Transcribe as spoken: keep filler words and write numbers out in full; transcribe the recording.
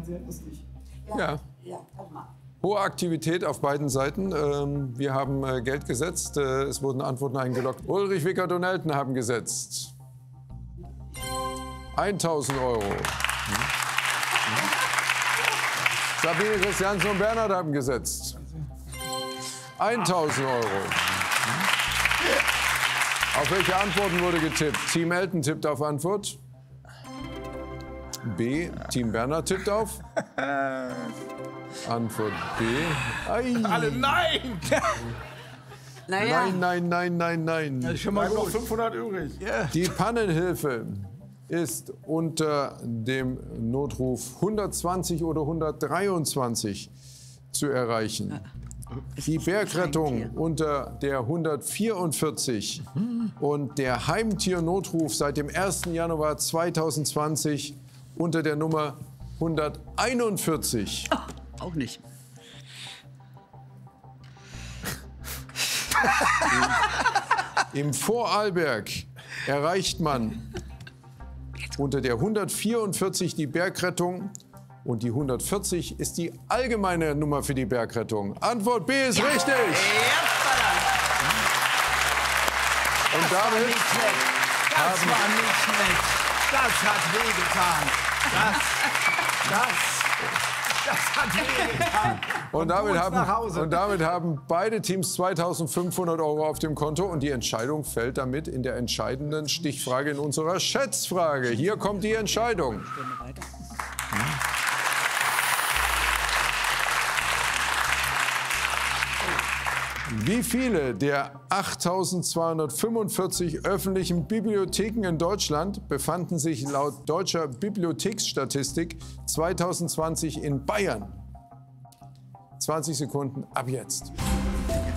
sehr lustig. Ja. Ja, guck mal. Hohe Aktivität auf beiden Seiten. Ähm, Wir haben äh, Geld gesetzt. Äh, Es wurden Antworten eingeloggt. Ulrich, Wickert und Elton haben gesetzt. tausend Euro. Sabine, Christiansen und Bernhard haben gesetzt. tausend Euro. Auf welche Antworten wurde getippt? Team Elton tippt auf Antwort. B. Team Bernhard tippt auf. Antwort B. Ei. Alle nein! Naja, Nein, nein, nein, nein, nein. Schon mal noch fünfhundert übrig. Die Pannenhilfe ist unter dem Notruf hundertzwanzig oder hundertdreiundzwanzig zu erreichen. Die Bergrettung unter der hundertvierundvierzig und der Heimtiernotruf seit dem ersten Januar zweitausendzwanzig unter der Nummer hunderteinundvierzig. auch nicht. Im Vorarlberg erreicht man unter der hundertvierundvierzig die Bergrettung und die hundertvierzig ist die allgemeine Nummer für die Bergrettung. Antwort B ist richtig. Und damit Das war nicht nett. Das hat wehgetan. Das, das, das hat wehgetan. Und damit, gut nach haben, Hause. und damit haben beide Teams zweitausendfünfhundert Euro auf dem Konto. Und die Entscheidung fällt damit in der entscheidenden Stichfrage in unserer Schätzfrage. Hier kommt die Entscheidung. Wie viele der achttausendzweihundertfünfundvierzig öffentlichen Bibliotheken in Deutschland befanden sich laut deutscher Bibliotheksstatistik zweitausendzwanzig in Bayern? zwanzig Sekunden ab jetzt.